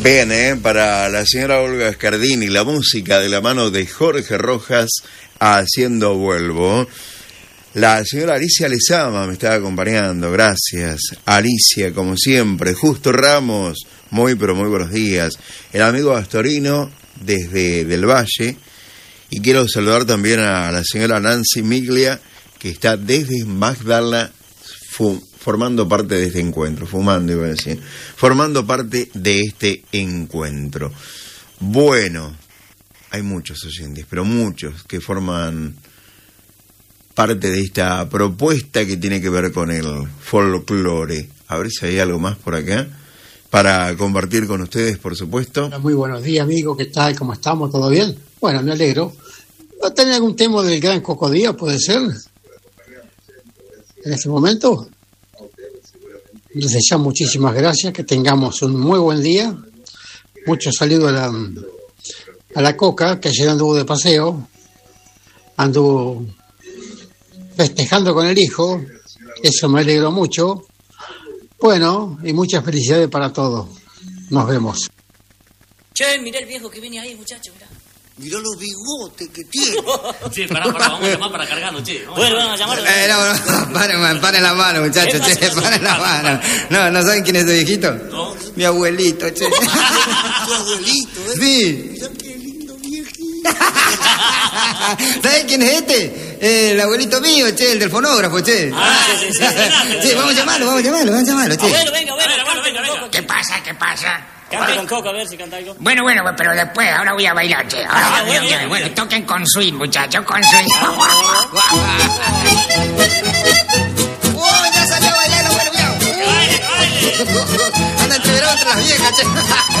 Bien, para la señora Olga Scardini, la música de la mano de Jorge Rojas, Haciendo Vuelvo. La señora Alicia Lezama me está acompañando, gracias. Alicia, como siempre. Justo Ramos, muy pero muy buenos días. El amigo Astorino, desde Del Valle. Y quiero saludar también a la señora Nancy Miglia, que está desde Magdala, formando parte de este encuentro, formando parte de este encuentro. Bueno, hay muchos oyentes, pero muchos que forman parte de esta propuesta que tiene que ver con el folclore. A ver si hay algo más por acá para compartir con ustedes, por supuesto. Hola, muy buenos días, amigo, ¿qué tal? ¿Cómo estamos? ¿Todo bien? Bueno, me alegro. ¿Va a tener algún tema del gran Cocodía, puede ser? En este momento. Entonces ya muchísimas gracias, que tengamos un muy buen día. Muchos saludos a la Coca, que ayer anduvo de paseo, anduvo festejando con el hijo, eso me alegró mucho. Bueno, y muchas felicidades para todos. Nos vemos. Che, mirá el viejo que viene ahí, muchacho, mirá. Mirá los bigotes que tiene. Che, pará, vamos a llamar para cargarlo, che. Bueno, vamos a llamarlo. No, paren la mano, muchachos, che, paren la mano. ¿No saben quién es ese viejito? No. Mi abuelito, che. Tu abuelito, ¿eh? Sí. Mirá qué lindo viejito. ¿Sabés quién es este? El abuelito mío, che, el del fonógrafo, che. Sí. Sí, vamos a llamarlo, che. Abuelo, venga. ¿Qué pasa? Cante con Coco, a ver si canta algo. Bueno, pero después, ahora voy a bailar, che. Bueno, toquen con swing, muchachos, con swing. ¡Oh, ya salió a bailar, abuelo, cuidado! ¡Que baile! Anda entreverado entre las viejas, che.